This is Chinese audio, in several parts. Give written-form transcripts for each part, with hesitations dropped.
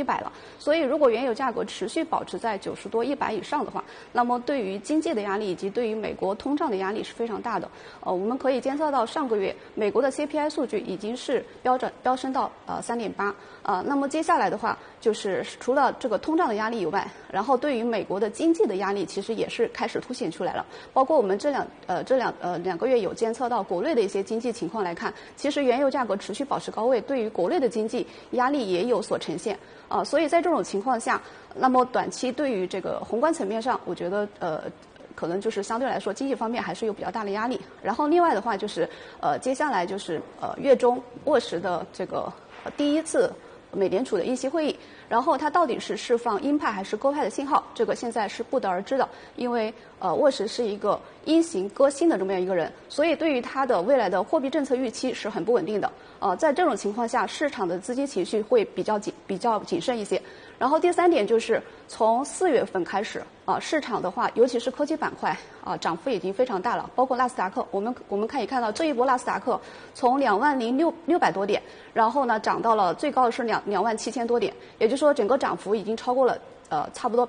100了。所以如果原油价格持续保持在90多、100以上的话，那么对于经济的压力以及对于美国通胀的压力是非常大的。我们可以监测到上个月美国的 CPI 数据已经是飙升到3.8。那么接下来的话，就是除了这个通胀的压力以外，然后对于美国的经济的压力其实也是开始凸显出来了。包括我们这两个月有监测到国内的一些经济情况来看，其实原油价格持续保持高位，对于国内的经济压力也有所呈现。所以在这种情况下，那么短期对于这个宏观层面上，我觉得可能就是相对来说经济方面还是有比较大的压力。然后另外的话就是接下来就是月中握实的这个第一次美联储的议息会议，然后它到底是释放鹰派还是鸽派的信号，这个现在是不得而知的。因为沃什是一个鹰形鸽心的这么样一个人，所以对于他的未来的货币政策预期是很不稳定的。在这种情况下，市场的资金情绪会比较谨慎一些。然后第三点就是从4月份开始市场的话，尤其是科技板块涨幅已经非常大了，包括纳斯达克，我们可以看到这一波纳斯达克从20600多点，然后呢涨到了最高的是27000多点，也就是说整个涨幅已经超过了差不多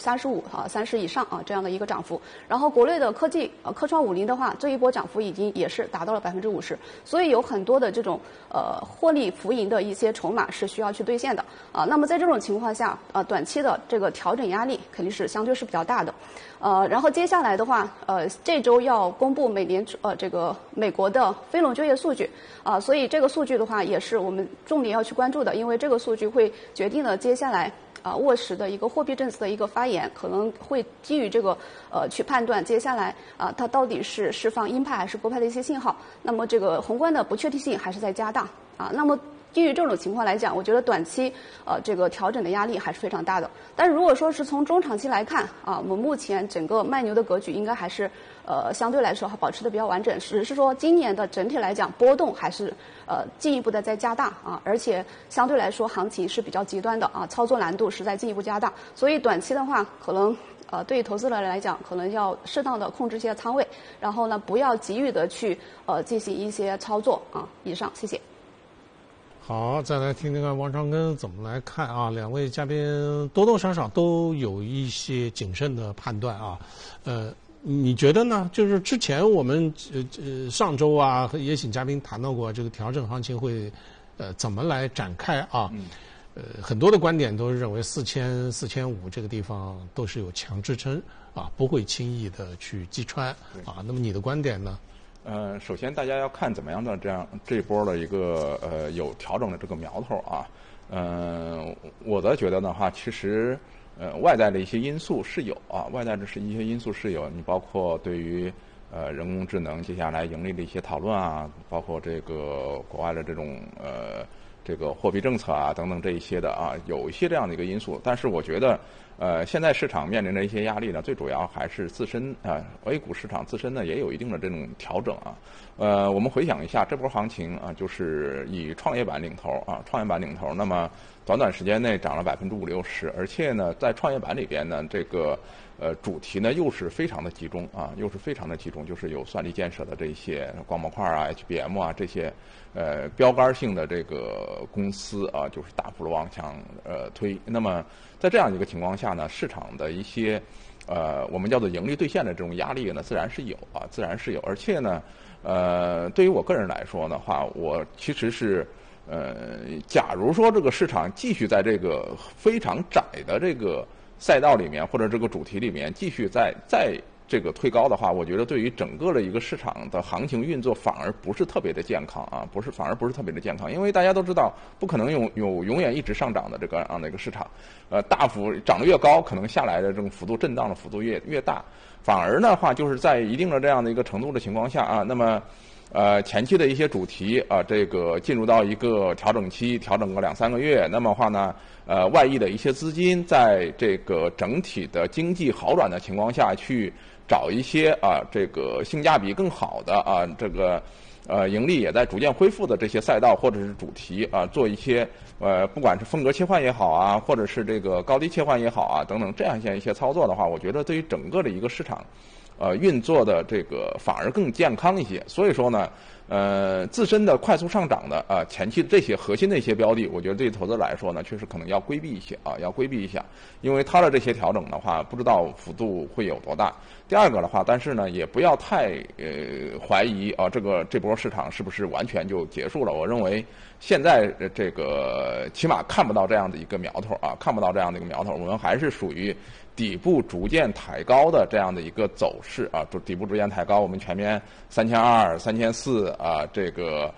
35%30%以上这样的一个涨幅。然后国内的科创50的话，这一波涨幅也是达到了50%，所以有很多的这种获利浮盈的一些筹码是需要去兑现的那么在这种情况下短期的这个调整压力肯定是相对是比较大的。然后接下来的话这周要公布这个美国的非农就业数据所以这个数据的话也是我们重点要去关注的，因为这个数据会决定了接下来沃什的一个货币政策的一个发言，可能会基于这个去判断接下来它到底是释放鹰派还是鸽派的一些信号。那么这个宏观的不确定性还是在加大那么基于这种情况来讲，我觉得短期这个调整的压力还是非常大的。但是如果说是从中长期来看我们目前整个卖牛的格局应该还是相对来说保持的比较完整，只是说今年的整体来讲波动还是进一步的在加大而且相对来说行情是比较极端的操作难度是在进一步加大。所以短期的话可能对于投资者来讲，可能要适当的控制一些仓位，然后呢不要急于的去进行一些操作以上，谢谢。 好，再来听听看王长庚怎么来看两位嘉宾多多少少都有一些谨慎的判断你觉得呢？就是之前我们上周也请嘉宾谈到过这个调整行情会怎么来展开很多的观点都认为4000、4500这个地方都是有强支撑不会轻易的去击穿那么你的观点呢？ 首先大家要看怎么样的这波的一个有调整的这个苗头我的觉得的话，其实外在的一些因素是有外在的一些因素是有，你包括对于人工智能接下来盈利的一些讨论包括这个国外的这种这个货币政策等等这一些的有一些这样的一个因素。但是我觉得现在市场面临的一些压力呢，最主要还是自身A 股市场自身呢也有一定的这种调整我们回想一下这波行情就是以创业板领头创业板领头，那么短短时间内涨了50%-60%，而且呢在创业板里边呢这个主题呢又是非常的集中就是有算力建设的这些光模块HBM这些标杆性的这个公司就是大幅的往上推。那么在这样一个情况下呢，市场的一些我们叫做盈利兑现的这种压力呢，自然是有而且呢对于我个人来说的话，我其实是假如说这个市场继续在这个非常窄的这个赛道里面或者这个主题里面继续在这个推高的话，我觉得对于整个的一个市场的行情运作反而不是特别的健康反而不是特别的健康。因为大家都知道不可能有永远一直上涨的这个样的一个市场大幅涨得越高，可能下来的这种幅度震荡的幅度越大，反而的话就是在一定的这样的一个程度的情况下那么前期的一些主题这个进入到一个调整期，调整个2-3个月，那么话呢外溢的一些资金在这个整体的经济好转的情况下去找一些这个性价比更好的这个盈利也在逐渐恢复的这些赛道或者是主题做一些不管是风格切换也好或者是这个高低切换也好等等这样一些操作的话，我觉得对于整个的一个市场运作的这个反而更健康一些。所以说呢自身的快速上涨的前期这些核心的一些标的，我觉得对投资者来说呢，确实可能要规避一些要规避一下，因为它的这些调整的话，不知道幅度会有多大。第二个的话，但是呢，也不要太怀疑这波市场是不是完全就结束了。我认为现在这个起码看不到这样的一个苗头看不到这样的一个苗头，我们还是属于底部逐渐抬高的这样的一个走势底部逐渐抬高，我们全面3200、3400这个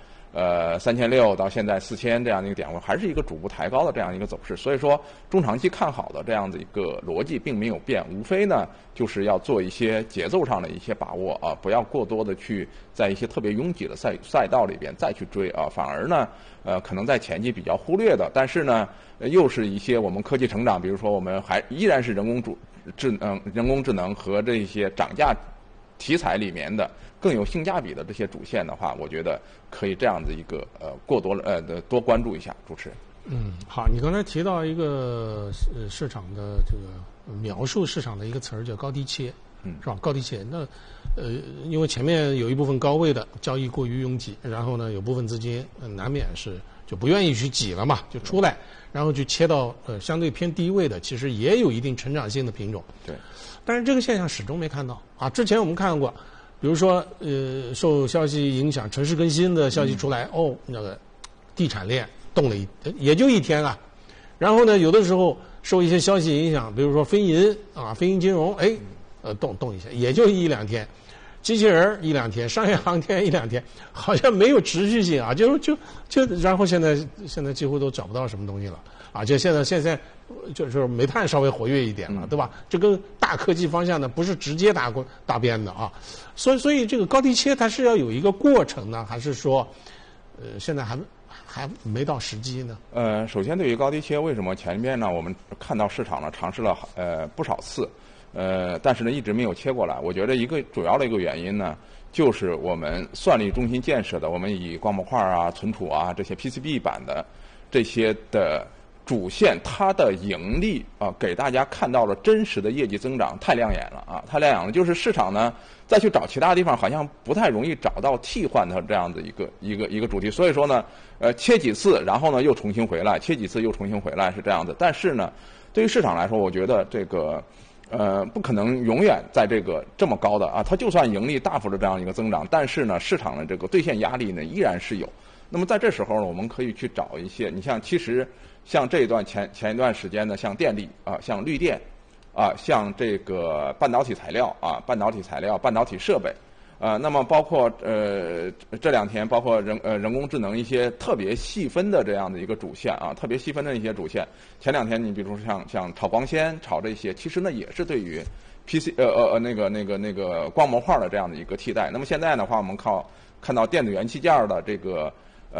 3600到现在4000这样的一个点位，还是一个逐步抬高的这样一个走势。所以说，中长期看好的这样的一个逻辑并没有变，无非呢就是要做一些节奏上的一些把握不要过多的去在一些特别拥挤的赛道里边再去追反而呢可能在前期比较忽略的，但是呢又是一些我们科技成长，比如说我们还依然是人工智能和这些涨价题材里面的更有性价比的这些主线的话，我觉得可以这样的一个多关注一下。主持人， 好，你刚才提到一个市场的这个描述市场的一个词儿叫高低切，是吧？高低切，那因为前面有一部分高位的交易过于拥挤，然后呢有部分资金难免是就不愿意去挤了嘛，就出来，然后就切到相对偏低位的，其实也有一定成长性的品种。 对，但是这个现象始终没看到之前我们看过，比如说受消息影响，城市更新的消息出来，那个地产链动了也就一天然后呢有的时候受一些消息影响，比如说非银非银金融动一下，也就一两天。机器人一两天，商业航天一两天，好像没有持续性然后现在几乎都找不到什么东西了就现在就是煤炭稍微活跃一点了，对吧？这跟大科技方向呢不是直接搭边的所以这个高低切它是要有一个过程呢，还是说现在还没到时机呢？ 首先对于高低切，为什么前面呢我们看到市场呢尝试了不少次？但是呢，一直没有切过来。我觉得一个主要的一个原因呢，就是我们算力中心建设的，我们以光模块存储这些 PCB 板的这些的主线，它的盈利给大家看到了真实的业绩增长，太亮眼了太亮眼了。就是市场呢再去找其他地方，好像不太容易找到替换的这样的一个主题。所以说呢，切几次，然后呢又重新回来，切几次又重新回来是这样的。但是呢，对于市场来说，我觉得这个。不可能永远在这个这么高的它就算盈利大幅的这样一个增长，但是呢，市场的这个兑现压力呢依然是有。那么在这时候呢，我们可以去找一些，你像其实像这一段前一段时间呢，像电力像绿电像这个半导体材料半导体设备。那么包括这两天包括人工智能一些特别细分的这样的一个主线特别细分的一些主线。前两天你比如说像炒光纤炒这些，其实呢也是对于 PC 那个光模块的这样的一个替代。那么现在的话，我们看到电子元器件的这个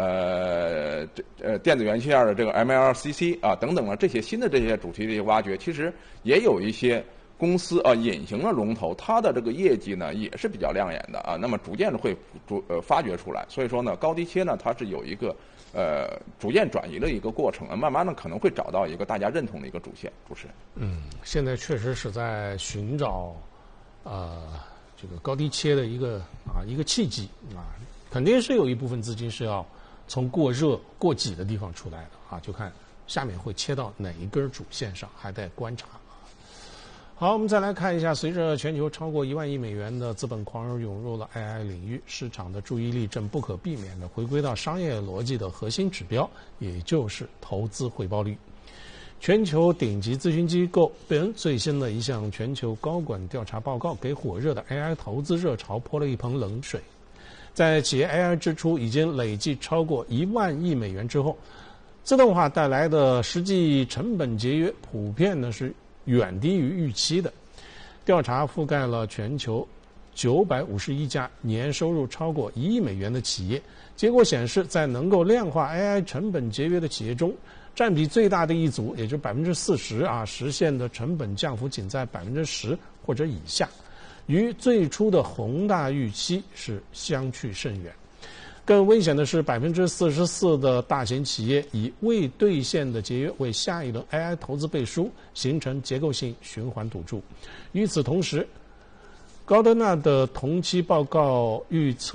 电子元器件的这个 MLCC 等等这些新的这些主题的一些挖掘，其实也有一些。公司隐形的龙头，它的这个业绩呢也是比较亮眼的那么逐渐的会发掘出来。所以说呢，高低切呢它是有一个逐渐转移的一个过程慢慢的可能会找到一个大家认同的一个主线。主持人， 现在确实是在寻找这个高低切的一个契机肯定是有一部分资金是要从过热过挤的地方出来的就看下面会切到哪一根主线上，还得观察。好，我们再来看一下，随着全球超过1万亿美元的资本狂热涌入了 AI 领域，市场的注意力正不可避免地回归到商业逻辑的核心指标，也就是投资回报率。全球顶级咨询机构贝恩最新的一项全球高管调查报告，给火热的 AI 投资热潮泼了一盆冷水。在企业 AI 支出已经累计超过1万亿美元之后，自动化带来的实际成本节约普遍呢是远低于预期的。调查覆盖了全球951家年收入超过1亿美元的企业，结果显示，在能够量化 AI 成本节约的企业中，占比最大的一组，也就是40%实现的成本降幅仅在10%或者以下，与最初的宏大预期是相去甚远。更危险的是，44%的大型企业以未兑现的节约为下一轮 AI 投资背书，形成结构性循环赌注。与此同时，高德纳的同期报告预测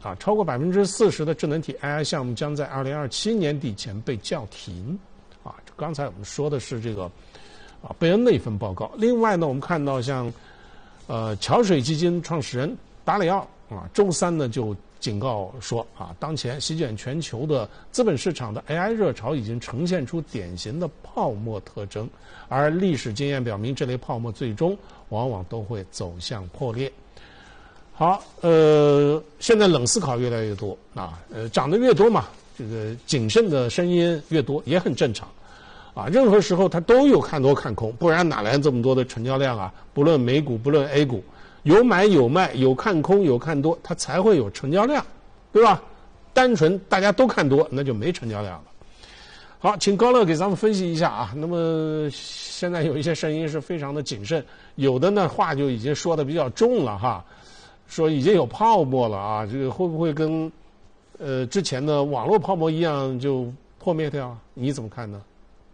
啊，超过40%的智能体 AI 项目将在2027年底前被叫停。啊，刚才我们说的是这个贝恩的一份报告。另外呢，我们看到像桥水基金创始人达里奥啊，周三呢就警告说啊，当前席卷全球的资本市场的 AI 热潮已经呈现出典型的泡沫特征，而历史经验表明，这类泡沫最终往往都会走向破裂。好，现在冷思考越来越多啊，涨得越多嘛，这个谨慎的声音越多，也很正常。啊，任何时候它都有看多看空，不然哪来这么多的成交量啊？不论美股，不论 A 股，有买有卖，有看空有看多，它才会有成交量，对吧？单纯大家都看多，那就没成交量了。好，请高乐给咱们分析一下啊。那么现在有一些声音是非常的谨慎，有的呢话就已经说的比较重了哈，说已经有泡沫了啊，这个会不会跟之前的网络泡沫一样就破灭掉？你怎么看呢？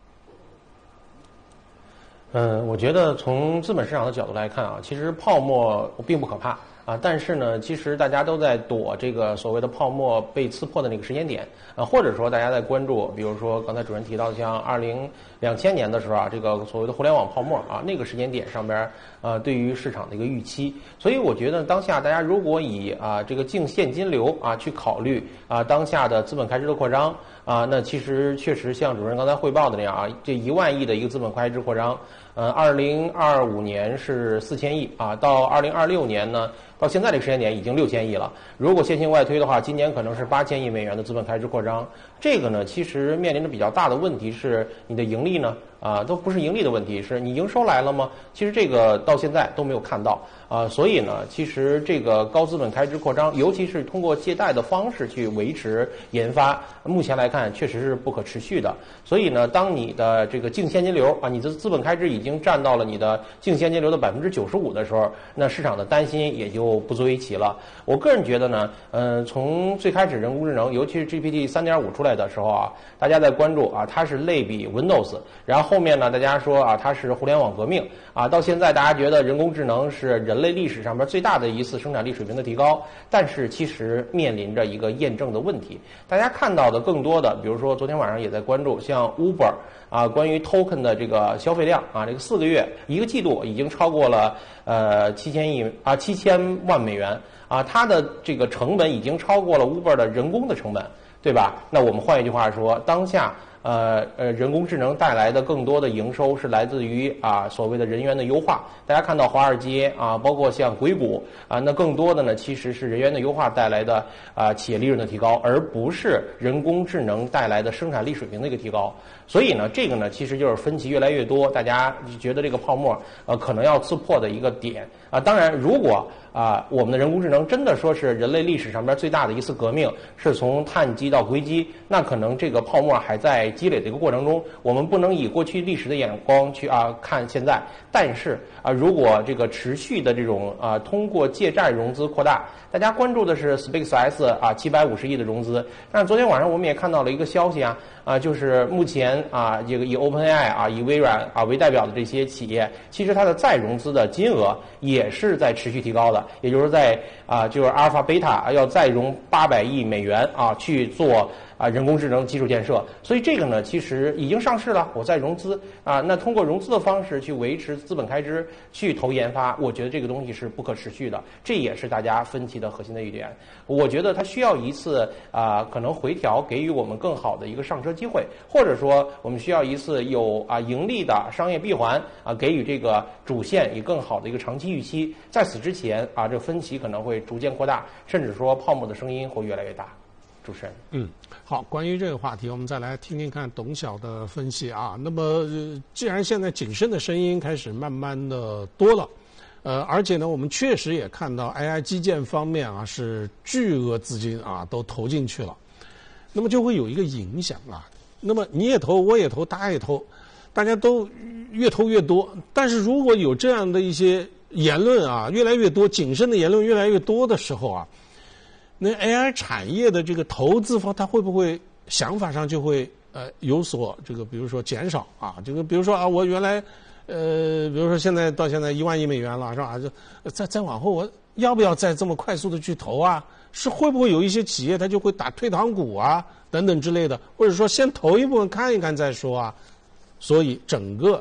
我觉得从资本市场的角度来看啊，其实泡沫并不可怕啊，但是呢，其实大家都在躲这个所谓的泡沫被刺破的那个时间点啊，或者说大家在关注，比如说刚才主任提到像2000年的时候啊，这个所谓的互联网泡沫啊，那个时间点上边对于市场的一个预期，所以我觉得当下大家如果以这个净现金流去考虑当下的资本开支的扩张那其实确实像主任刚才汇报的那样这1万亿的一个资本开支扩张，2025年是4000亿到2026年呢，到现在这个时间点已经6000亿了。如果线性外推的话，今年可能是8000亿美元的资本开支扩张。这个呢，其实面临着比较大的问题是，你的盈利呢都不是盈利的问题，是你营收来了吗？其实这个到现在都没有看到所以呢，其实这个高资本开支扩张，尤其是通过借贷的方式去维持研发，目前来看确实是不可持续的。所以呢，当你的这个净现金流你的资本开支已经占到了你的净现金流的95%的时候，那市场的担心也就不足为奇了。我个人觉得呢，从最开始人工智能，尤其是 GPT 3.5 出来的时候大家在关注它是类比 Windows， 然后后面呢，大家说它是互联网革命到现在大家觉得人工智能是人类历史上面最大的一次生产力水平的提高，但是其实面临着一个验证的问题。大家看到的更多的，比如说昨天晚上也在关注像 Uber关于 token 的这个消费量这个4个月1个季度已经超过了7000万美元它的这个成本已经超过了 Uber 的人工的成本，对吧？那我们换一句话说，当下人工智能带来的更多的营收是来自于所谓的人员的优化。大家看到华尔街包括像硅谷那更多的呢其实是人员的优化带来的企业利润的提高，而不是人工智能带来的生产力水平的一个提高。所以呢，这个呢其实就是分歧越来越多，大家觉得这个泡沫可能要刺破的一个点当然，如果我们的人工智能真的说是人类历史上边最大的一次革命，是从碳基到硅基，那可能这个泡沫还在积累的一个过程中，我们不能以过去历史的眼光去看现在。但是如果这个持续的这种通过借债融资扩大，大家关注的是 SpaceX 750亿的融资，但是昨天晚上我们也看到了一个消息就是目前这个以 OpenAI 以微软为代表的这些企业，其实它的再融资的金额也是在持续提高的，也就是在就是阿尔法贝塔要再融800亿美元去做人工智能基础建设。所以这个呢其实已经上市了，我再融资那通过融资的方式去维持资本开支去投研发，我觉得这个东西是不可持续的，这也是大家分歧的核心的一点。我觉得它需要一次可能回调，给予我们更好的一个上车机会，或者说我们需要一次有盈利的商业闭环给予这个主线以更好的一个长期预期。在此之前这个分歧可能会逐渐扩大，甚至说泡沫的声音会越来越大。主持人， 好，关于这个话题，我们再来听听看董晓的分析那么，既然现在谨慎的声音开始慢慢的多了，而且呢，我们确实也看到 AI 基建方面是巨额资金都投进去了，那么就会有一个影响那么你也投，我也投，大家也投，大家都越投越多。但是如果有这样的一些言论越来越多，谨慎的言论越来越多的时候那 AI 产业的这个投资方，他会不会想法上就会有所这个，比如说减少这个比如说我原来比如说到现在1万亿美元了，是吧？就再往后，我要不要再这么快速的去投啊？会不会有一些企业它就会打退堂鼓啊，等等之类的，或者说先投一部分看一看再说啊？所以整个